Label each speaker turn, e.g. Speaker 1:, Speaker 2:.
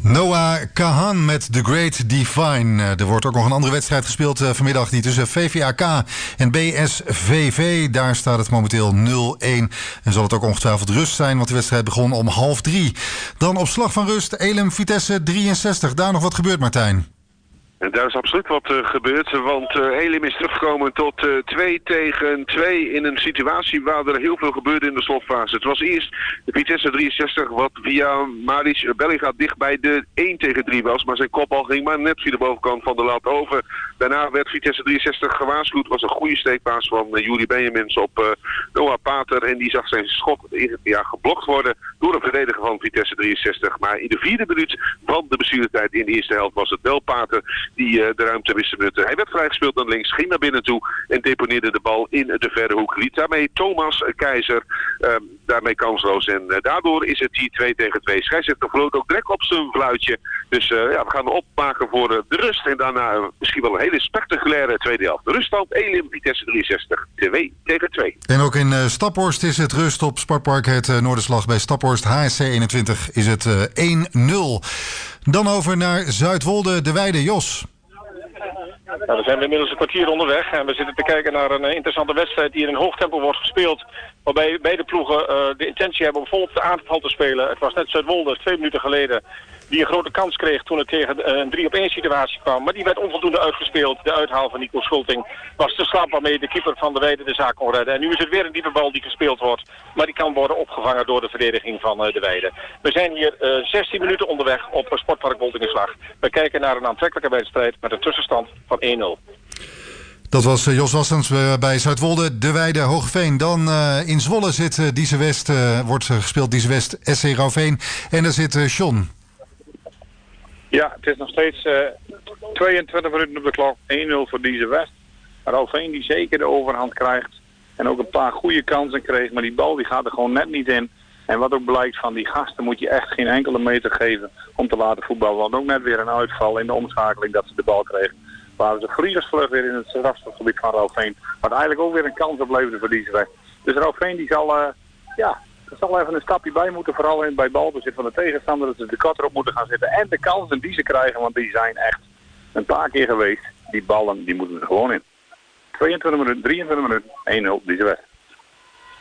Speaker 1: Noah Kahan met The Great Define. Er wordt ook nog een andere wedstrijd gespeeld vanmiddag. Die tussen VVAK en BSVV. Daar staat het momenteel 0-1. En zal het ook ongetwijfeld rust zijn, want de wedstrijd begon om 2:30. Dan op slag van rust Elim Vitesse 63. Daar nog wat gebeurt, Martijn?
Speaker 2: En daar is absoluut wat gebeurd, want Elim is teruggekomen tot 2-2 in een situatie waar er heel veel gebeurde in de slotfase. Het was eerst de Vitesse 63 wat via Maric Bellinga dicht bij de 1-3 was, maar zijn kopbal ging maar net via de bovenkant van de lat over. Daarna werd Vitesse 63 gewaarschuwd, was een goede steekpaas van Juri Benjamins op Noah Pater en die zag zijn schot geblokt worden door een verdediger van Vitesse 63. Maar in de 4e minuut van de bestuurdertijd in de eerste helft was het wel Pater die de ruimte wist te benutten. Hij werd vrijgespeeld naar links, ging naar binnen toe en deponeerde de bal in de verre hoek. Liet daarmee Thomas Keizer daarmee kansloos. En daardoor is het hier 2-2. Scheidsrechter floot ook direct op zijn fluitje. Dus we gaan opmaken voor de rust. En daarna misschien wel een hele spectaculaire tweede helft. De ruststand Elim Vitesse 63. 2-2.
Speaker 1: En ook in Staphorst is het rust op Sportpark het Noorderslag bij Staphorst. HSC 21 is het 1-0. Dan over naar Zuidwolde, de Weide. Jos.
Speaker 3: Nou, we zijn inmiddels een kwartier onderweg en we zitten te kijken naar een interessante wedstrijd die in een hoog tempo wordt gespeeld. Waarbij beide ploegen de intentie hebben om vol op de aanval te spelen. Het was net Zuidwolde 2 minuten geleden die een grote kans kreeg toen het tegen een 3-op-1 situatie kwam. Maar die werd onvoldoende uitgespeeld. De uithaal van Nico Schulting was te slap waarmee de keeper van de Weide de zaak kon redden. En nu is het weer een diepe bal die gespeeld wordt. Maar die kan worden opgevangen door de verdediging van de Weide. We zijn hier 16 minuten onderweg op Sportpark Boltingenslag. We kijken naar een aantrekkelijke wedstrijd met een tussenstand van 1-0.
Speaker 1: Dat was Jos Wassens bij Zuidwolde, de Weide, Hoogeveen. Dan in Zwolle zit Dieze West, wordt gespeeld Dieze West, SC Rauveen. En daar zit John.
Speaker 4: Ja, het is nog steeds 22 minuten op de klok. 1-0 voor Dieze West. Rauveen die zeker de overhand krijgt. En ook een paar goede kansen kreeg. Maar die bal die gaat er gewoon net niet in. En wat ook blijkt van die gasten moet je echt geen enkele meter geven om te laten voetballen. Want ook net weer een uitval in de omschakeling dat ze de bal kregen. Waren ze vliegersvlug weer in het strafschopgebied van Rauveen. Wat eigenlijk ook weer een kans opleverde voor Dieze West. Dus Rauveen die zal... Er zal even een stapje bij moeten, vooral bij balbezit van de tegenstander. Dat ze de kat erop moeten gaan zitten. En de kansen die ze krijgen, want die zijn echt een paar keer geweest. Die ballen, die moeten er gewoon in. 22 minuten, 23 minuten, 1-0, Dieze West.